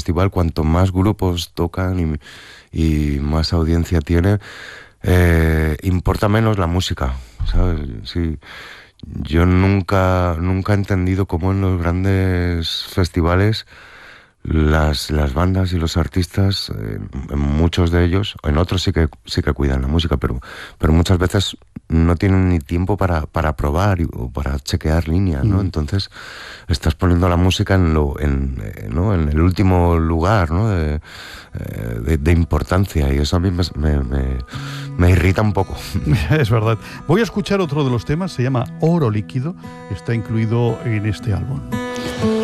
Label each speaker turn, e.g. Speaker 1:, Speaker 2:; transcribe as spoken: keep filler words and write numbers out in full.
Speaker 1: festival, cuanto más grupos tocan y, y más audiencia tiene, eh, importa menos la música, ¿sabes? Sí. Yo nunca, nunca he entendido cómo en los grandes festivales las, las bandas y los artistas, eh, en muchos de ellos, en otros sí que sí que cuidan la música, pero, pero muchas veces no tienen ni tiempo para, para probar y, o para chequear líneas, ¿no?
Speaker 2: Mm.
Speaker 1: Entonces estás poniendo la música en lo, en, eh, ¿no? en el último lugar, ¿no? de, eh, de, de importancia, y eso a mí me, me, me, me irrita un poco.
Speaker 2: Es verdad. Voy a escuchar otro de los temas, se llama Oro Líquido, está incluido en este álbum.